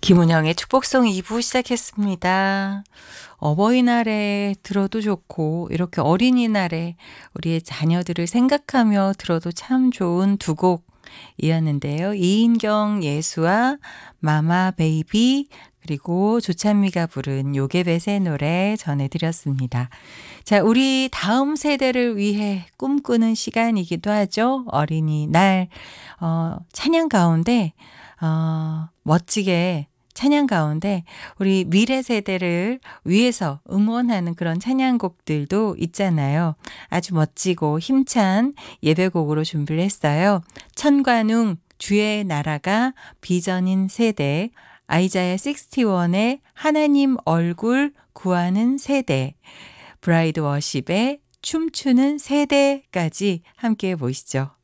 김은영의 축복송 2부 시작했습니다. 어버이날에 들어도 좋고 이렇게 어린이날에 우리의 자녀들을 생각하며 들어도 참 좋은 두 곡이었는데요. 이인경 예수와 마마 베이비 그리고 조찬미가 부른 요괴벳의 노래 전해드렸습니다. 자, 우리 다음 세대를 위해 꿈꾸는 시간이기도 하죠. 어린이날 찬양 가운데 멋지게 찬양 가운데 우리 미래 세대를 위해서 응원하는 그런 찬양곡들도 있잖아요. 아주 멋지고 힘찬 예배곡으로 준비를 했어요. 천관웅 주의 나라가 비전인 세대, 아이자야 61의 하나님 얼굴 구하는 세대, 브라이드 워십의 춤추는 세대까지 함께 보시죠.